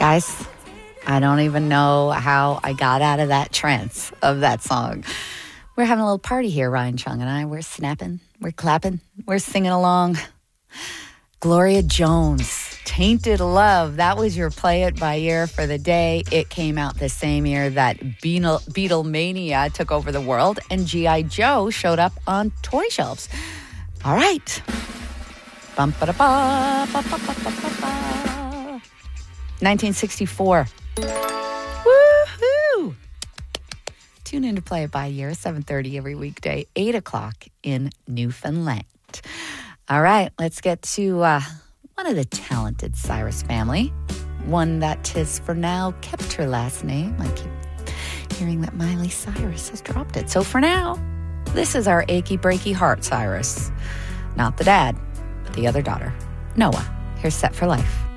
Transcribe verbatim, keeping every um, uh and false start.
Guys, I don't even know how I got out of that trance of that song. We're having a little party here, Ryan Chung and I. We're snapping, we're clapping, we're singing along. Gloria Jones, Tainted Love. That was your play it by ear for the day. It came out the same year that Beatle, Beatlemania took over the world and G I. Joe showed up on toy shelves. All right. Bum, ba, da, ba, ba, ba, ba, ba, ba. nineteen sixty-four. Woohoo! Tune in to Play It By Ear, seven thirty every weekday, eight o'clock in Newfoundland. All right, let's get to uh, one of the talented Cyrus family. One that has for now kept her last name. I keep hearing that Miley Cyrus has dropped it. So for now, this is our achy breaky heart Cyrus. Not the dad, but the other daughter, Noah. Here's Set for Life.